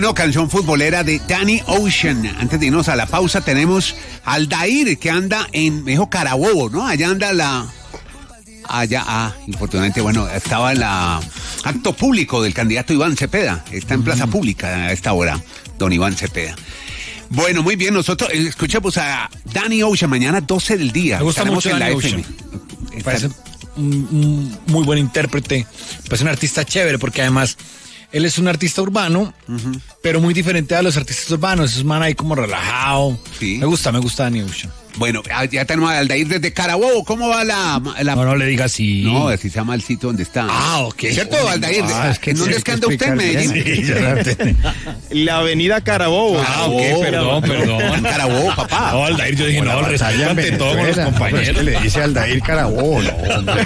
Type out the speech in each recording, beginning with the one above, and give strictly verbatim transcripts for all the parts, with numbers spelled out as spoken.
No, canción futbolera de Danny Ocean. Antes de irnos a la pausa tenemos al Aldair que anda en, me dijo Carabobo, ¿no? Allá anda la... Allá, ah, infortunadamente, bueno, estaba en la acto público del candidato Iván Cepeda. Está en plaza pública a esta hora, don Iván Cepeda. Bueno, muy bien, nosotros eh, escuchamos a Danny Ocean mañana doce del día. Me gusta mucho Danny Ocean. Me parece un, un muy buen intérprete, pues un artista chévere, porque además él es un artista urbano, uh-huh. pero muy diferente a los artistas urbanos. Es un man ahí como relajado. Sí. Me gusta, me gusta Danny Ocean. Bueno, ya tenemos a Aldair desde Carabobo. ¿Cómo va la, la...? No, no le diga así. No, así se llama el sitio donde está. Ah, ok. ¿Cierto, Aldair? Ah, es que ¿En dónde es que anda usted en Medellín? Sí, ya la avenida Carabobo. Ah, ok, oh, perdón, perdón. Carabobo, papá. No, Aldair, yo dije, no, respeto ante todo con los compañeros. Es que le dice Aldair Carabobo, no.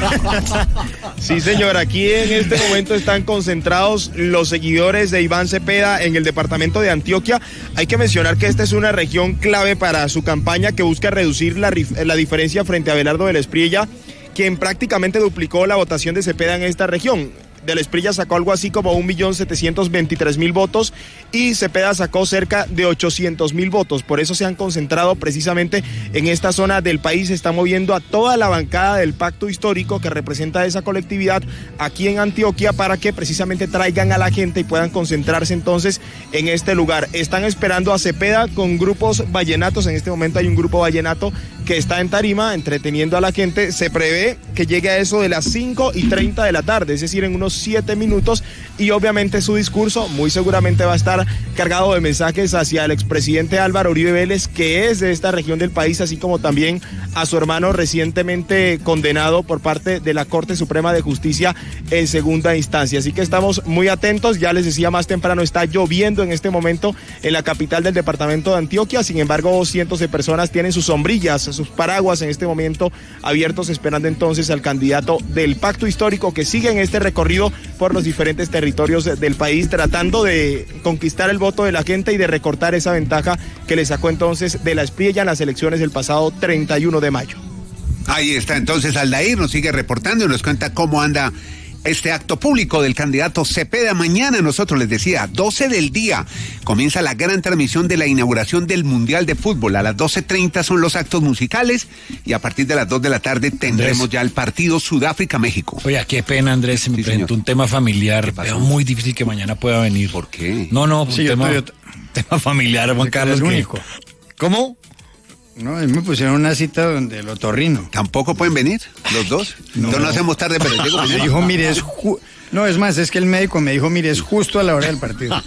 Sí, señor, aquí en este momento están concentrados los seguidores de Iván Cepeda en el departamento de Antioquia. Hay que mencionar que esta es una región clave para su campaña que busca reducir la la diferencia frente a Abelardo del Espriella, quien prácticamente duplicó la votación de Cepeda en esta región. Del Espriella sacó algo así como un millón setecientos veintitrés mil votos y Cepeda sacó cerca de ochocientos mil votos. Por eso se han concentrado precisamente en esta zona del país. Se está moviendo a toda la bancada del pacto histórico que representa esa colectividad aquí en Antioquia para que precisamente traigan a la gente y puedan concentrarse entonces en este lugar. Están esperando a Cepeda con grupos vallenatos. En este momento hay un grupo vallenato que está en tarima entreteniendo a la gente. Se prevé que llegue a eso de las cinco y treinta de la tarde, es decir, en unos siete minutos, y obviamente su discurso muy seguramente va a estar cargado de mensajes hacia el expresidente Álvaro Uribe Vélez, que es de esta región del país, así como también a su hermano recientemente condenado por parte de la Corte Suprema de Justicia en segunda instancia. Así que estamos muy atentos. Ya les decía más temprano, está lloviendo en este momento en la capital del departamento de Antioquia. Sin embargo, cientos de personas tienen sus sombrillas, sus paraguas en este momento abiertos, esperando entonces al candidato del pacto histórico que sigue en este recorrido por los diferentes territorios del país, tratando de conquistar el voto de la gente y de recortar esa ventaja que le sacó entonces de la Espriella en las elecciones del pasado treinta y uno de mayo. Ahí está entonces Aldair, nos sigue reportando y nos cuenta cómo anda este acto público del candidato Cepeda. Mañana, nosotros les decía, doce del día, comienza la gran transmisión de la inauguración del Mundial de Fútbol. A las doce treinta son los actos musicales y a partir de las dos de la tarde tendremos Andrés. ya el partido Sudáfrica-México. Oye, qué pena, Andrés, se me sí, presentó un tema familiar. Veo muy difícil que mañana pueda venir. ¿Por qué? No, no, sí, un tema, yo, tema familiar, Juan Carlos. Es el único. ¿Cómo? No, me pusieron una cita donde el otorrino. ¿Tampoco pueden venir los dos? No, Entonces no hacemos tarde, pero llego mañana. Me dijo, mire, es... Ju- No, es más, es que el médico me dijo, mire, es justo a la hora del partido.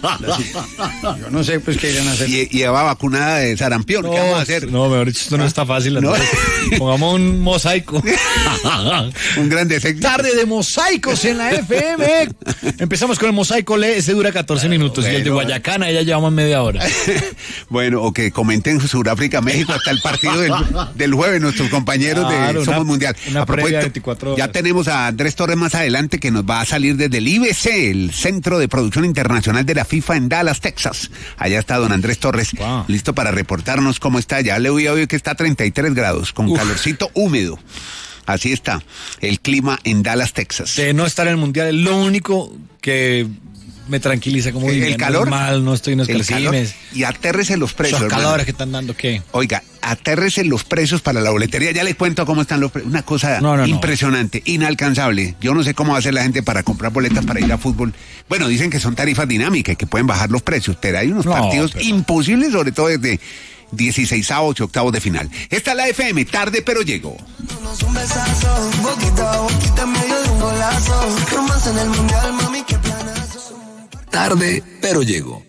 Yo no sé, pues, qué irán a hacer. Y, y va vacunada de sarampión, no, ¿qué vamos a hacer? No, mejor dicho, esto no está fácil. ¿No? Pongamos un mosaico. Un gran defecto. Tarde de mosaicos en la F M. Empezamos con el mosaico, ese dura catorce minutos. Bueno, y el de Guayacana, ya llevamos media hora. Bueno, o que comenten Sudáfrica, México hasta el partido del, del jueves, nuestros compañeros claro, de Somos una, Mundial. Una a previa veinticuatro horas. Ya tenemos a Andrés Torres más adelante que nos va a salir desde el I B C, el Centro de Producción Internacional de la FIFA en Dallas, Texas. Allá está don Andrés Torres, wow. listo para reportarnos cómo está. Ya le voy a oír que está a treinta y tres grados, con Uf. calorcito húmedo. Así está el clima en Dallas, Texas. De no estar en el Mundial es lo único que me tranquiliza, como el, el calor, mal, no estoy en los calcines. Y atérrese los precios. Los calores que están dando, ¿qué? Oiga, atérrese los precios para la boletería. Ya le cuento cómo están los precios. Una cosa no, no, impresionante, no. inalcanzable. Yo no sé cómo va a hacer la gente para comprar boletas para ir a fútbol. Bueno, dicen que son tarifas dinámicas y que pueden bajar los precios, pero hay unos no, partidos pero... imposibles, sobre todo desde dieciseisavos y octavos de final. Esta es la F M, tarde pero llego. Un besazo, boquita a boquita en medio de un golazo. Romance en el mundial, mami, qué planazo. Tarde, pero llego.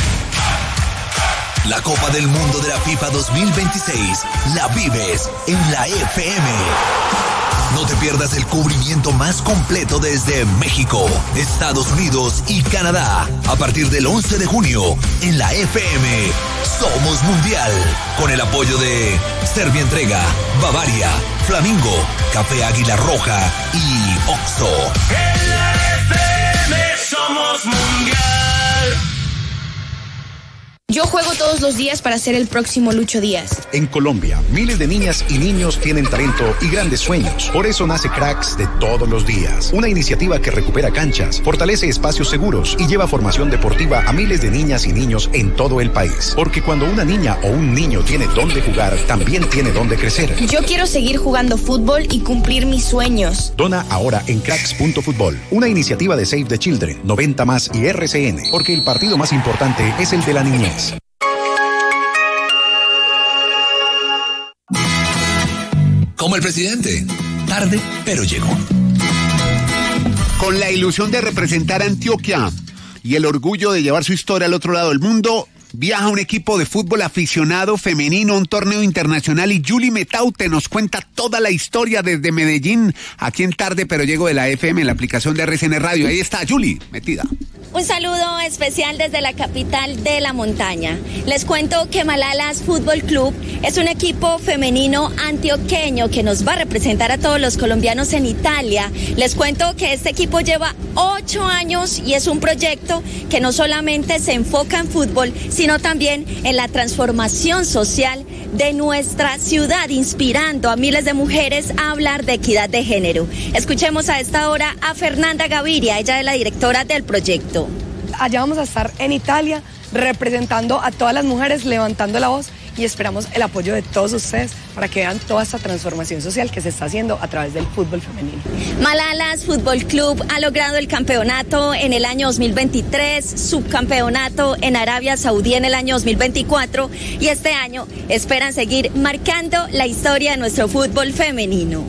La Copa del Mundo de la FIFA dos mil veintiséis la vives en la F M. No te pierdas el cubrimiento más completo desde México, Estados Unidos y Canadá. A partir del once de junio, en la F M, Somos Mundial. Con el apoyo de Serbia Entrega, Bavaria, Flamingo, Café Águila Roja y Oxxo. En la F M, Somos Mundial. Yo juego todos los días para ser el próximo Lucho Díaz. En Colombia, miles de niñas y niños tienen talento y grandes sueños. Por eso nace Cracks de todos los días. Una iniciativa que recupera canchas, fortalece espacios seguros y lleva formación deportiva a miles de niñas y niños en todo el país. Porque cuando una niña o un niño tiene dónde jugar, también tiene dónde crecer. Yo quiero seguir jugando fútbol y cumplir mis sueños. Dona ahora en cracks punto fútbol. Una iniciativa de Save the Children, noventa más y R C N. Porque el partido más importante es el de la niñez. Como el presidente. Tarde, pero llegó. Con la ilusión de representar a Antioquia y el orgullo de llevar su historia al otro lado del mundo, viaja un equipo de fútbol aficionado femenino a un torneo internacional y Julie Metaute nos cuenta toda la historia desde Medellín, aquí en Tarde, pero llego de la F M en la aplicación de R C N Radio. Ahí está Julie, metida. Un saludo especial desde la capital de la montaña. Les cuento que Malalas Fútbol Club es un equipo femenino antioqueño que nos va a representar a todos los colombianos en Italia. Les cuento que este equipo lleva ocho años y es un proyecto que no solamente se enfoca en fútbol, sino también en la transformación social de nuestra ciudad, inspirando a miles de mujeres a hablar de equidad de género. Escuchemos a esta hora a Fernanda Gaviria, ella es la directora del proyecto. Allá vamos a estar en Italia representando a todas las mujeres, levantando la voz y esperamos el apoyo de todos ustedes para que vean toda esta transformación social que se está haciendo a través del fútbol femenino. Malalas Fútbol Club ha logrado el campeonato en el año dos mil veintitrés, subcampeonato en Arabia Saudí en el año dos mil veinticuatro y este año esperan seguir marcando la historia de nuestro fútbol femenino.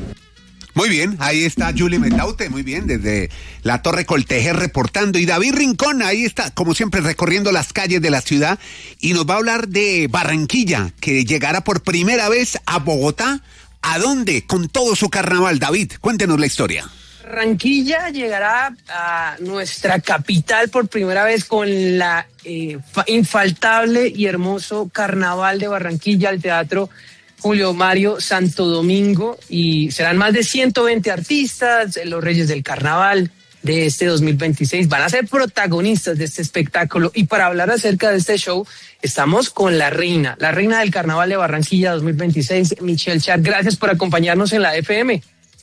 Muy bien, ahí está Julie Metaute, muy bien, desde la Torre Coltejer reportando. Y David Rincón, ahí está, como siempre, recorriendo las calles de la ciudad y nos va a hablar de Barranquilla, que llegará por primera vez a Bogotá. ¿A dónde? Con todo su carnaval. David, cuéntenos la historia. Barranquilla llegará a nuestra capital por primera vez con la eh, infaltable y hermoso Carnaval de Barranquilla al Teatro Julio Mario Santo Domingo, y serán más de ciento veinte artistas, los Reyes del Carnaval de este dos mil veintiséis van a ser protagonistas de este espectáculo. Y para hablar acerca de este show estamos con la reina, la reina del Carnaval de Barranquilla dos mil veintiséis, Michelle Char. Gracias por acompañarnos en la F M.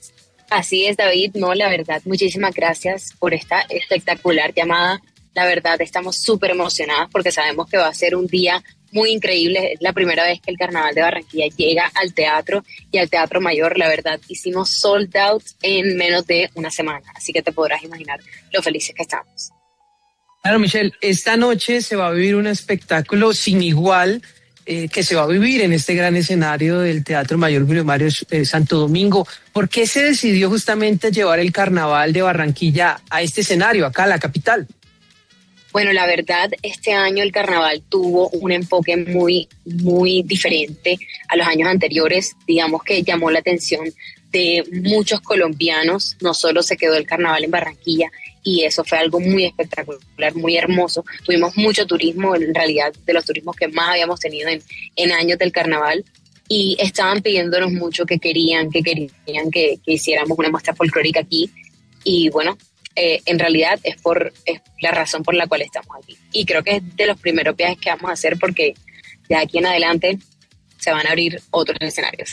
Así es, David. No, la verdad, muchísimas gracias por esta espectacular llamada. La verdad, estamos súper emocionadas porque sabemos que va a ser un día muy increíble. Es la primera vez que el Carnaval de Barranquilla llega al teatro y al Teatro Mayor. La verdad, hicimos sold out en menos de una semana, así que te podrás imaginar lo felices que estamos. Claro, Michelle, esta noche se va a vivir un espectáculo sin igual eh, que se va a vivir en este gran escenario del Teatro Mayor Julio Mario eh, Santo Domingo. ¿Por qué se decidió justamente llevar el Carnaval de Barranquilla a este escenario, acá a la capital? Bueno, la verdad, este año el carnaval tuvo un enfoque muy, muy diferente a los años anteriores. Digamos que llamó la atención de muchos colombianos. No solo se quedó el carnaval en Barranquilla, y eso fue algo muy espectacular, muy hermoso. Tuvimos mucho turismo, en realidad de los turismos que más habíamos tenido en, en años del carnaval. Y estaban pidiéndonos mucho que querían, que querían que, que hiciéramos una muestra folclórica aquí. Y bueno, Eh, en realidad es por es la razón por la cual estamos aquí. Y creo que es de los primeros viajes que vamos a hacer porque de aquí en adelante se van a abrir otros escenarios.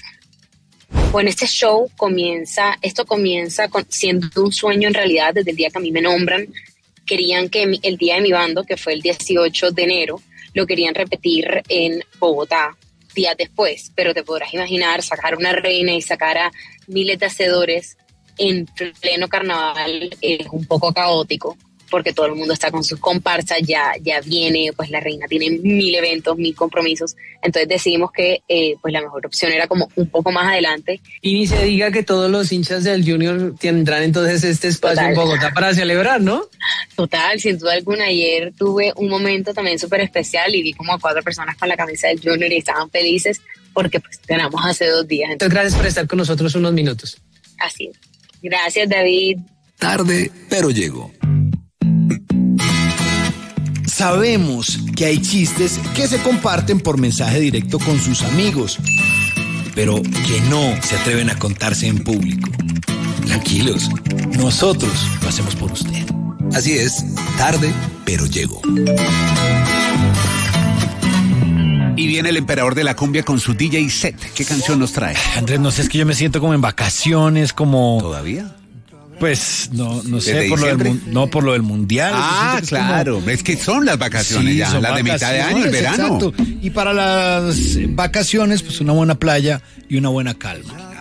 Bueno, este show comienza, esto comienza con, siendo un sueño en realidad desde el día que a mí me nombran. Querían que mi, el día de mi bando, que fue el dieciocho de enero, lo querían repetir en Bogotá días después. Pero te podrás imaginar sacar una reina y sacar a miles de hacedores en pleno carnaval es un poco caótico porque todo el mundo está con sus comparsas, ya, ya viene, pues la reina tiene mil eventos, mil compromisos, entonces decidimos que eh, pues la mejor opción era como un poco más adelante. Y ni se diga que todos los hinchas del Junior tendrán entonces este espacio Total. En Bogotá para celebrar, ¿no? Total, sin duda alguna. Ayer tuve un momento también súper especial y vi como a cuatro personas con la camisa del Junior y estaban felices porque pues ganamos hace dos días. Entonces, entonces gracias por estar con nosotros unos minutos. Así es. Gracias, David. Tarde, pero llego. Sabemos que hay chistes que se comparten por mensaje directo con sus amigos, pero que no se atreven a contarse en público. Tranquilos, nosotros lo hacemos por usted. Así es, tarde, pero llego. viene el emperador de la cumbia con su D J set. ¿Qué canción nos trae? Andrés, no sé, es que yo me siento como en vacaciones, como... ¿Todavía? Pues, no, no sé, ¿Desde por lo, del, diciembre? mun- no, por lo del mundial. Ah, Es claro. como- Es que son las vacaciones Sí, ya, son las de mitad de año, el vacaciones, verano. exacto. Y para las vacaciones, pues una buena playa y una buena calma.